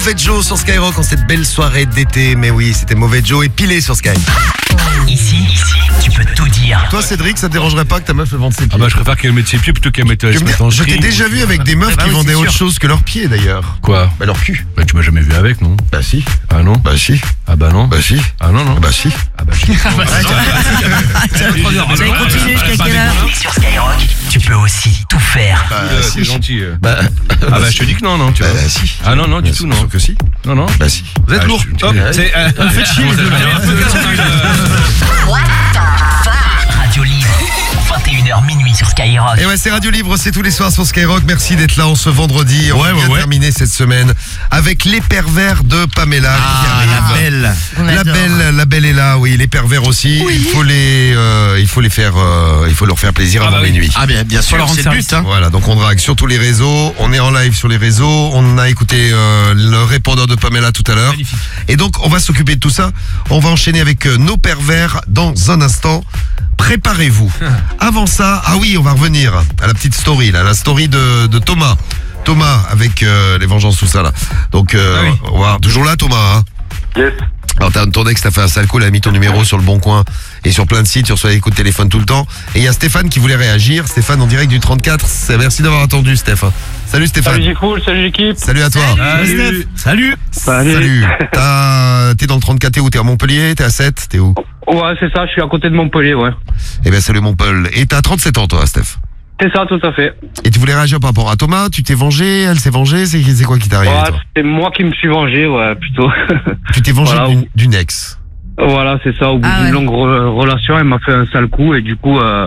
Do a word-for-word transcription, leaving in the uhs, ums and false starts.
Mauvais Joe sur Skyrock en cette belle soirée d'été. Mais oui, c'était Mauvais Joe et Pilé sur Sky. Ici, ici, tu peux tout dire. Toi, Cédric, ça te dérangerait pas que ta meuf le vende ses pieds? Ah bah je préfère qu'elle mette ses pieds plutôt qu'elle mette euh, Je se me- mette en je t'ai string. déjà vu avec des meufs Bah qui oui, vendaient c'est autre sûr. chose que leurs pieds d'ailleurs. Quoi? Bah leur cul. Bah tu m'as jamais vu avec, non? Bah si. Ah non? Bah si. Ah bah non? Bah si. Ah non, non? Bah si. Ah bah je... Vous allez continuer jusqu'à quelle heure? Sur Skyrock, tu peux aussi tout faire. Bah Euh, si. c'est gentil. euh. Bah, Ah bah je te dis que non, non, tu bah, vois. si. Ah non, non, du Bien tout, sûr non. que si. Non, non. Bah si. Vous êtes Ah, lourd. je- Hop, je- c'est... euh, Vous faites chier, bon, les ça deux. va, un peu casse-gueule, Radio Libre, vingt et une heures minuit sur Skyrock. Et ouais, c'est Radio Libre, c'est tous les soirs sur Skyrock. Merci d'être là en ce vendredi. On Ouais, va ouais, bien ouais. terminer cette semaine avec les pervers de Pamela qui arrive. belle. La belle, la belle est là, oui. Les pervers aussi. Il faut les, euh, il faut les faire, euh, il faut leur faire plaisir avant bah oui. minuit. Ah bien, bien sûr, c'est le but. Hein. Voilà, donc on drague sur tous les réseaux, on est en live sur les réseaux, on a écouté euh, le répondeur de Pamela tout à l'heure. Et donc on va s'occuper de tout ça. On va enchaîner avec euh, nos pervers dans un instant. Préparez-vous. Avant ça, ah oui, on va revenir à la petite story, là, la story de, de Thomas. Thomas avec euh, les vengeances, tout ça là. Donc euh, Ah oui. on va toujours là Thomas, hein. Yes. Alors t'as ton ex t'a fait un sale coup, il a mis ton numéro sur le bon coin et sur plein de sites, tu reçois des coups de téléphone tout le temps. Et il y a Stéphane qui voulait réagir. Stéphane en direct du trente-quatre. C'est- Merci d'avoir attendu Stéphane. Salut Stéphane. Salut G-Cool, salut l'équipe. Salut à toi. Salut. Salut. Salut. Salut. T'as- T'es dans le trente-quatre, t'es où? T'es à Montpellier? T'es à Sète? T'es où? Ouais, c'est ça, je suis à côté de Montpellier, ouais. Eh ben salut Montpellier. Et t'as trente-sept ans toi Steph. C'est ça, tout à fait. Et tu voulais réagir par rapport à Thomas? Tu t'es vengé? Elle s'est vengée? C'est c'est quoi qui t'est arrivé Ouais, toi? c'est moi qui me suis vengé, ouais, plutôt. Tu t'es vengé Voilà. d'une- d'une ex. Voilà, c'est ça. Au bout Ah d'une ouais. longue re- relation, elle m'a fait un sale coup et du coup, euh,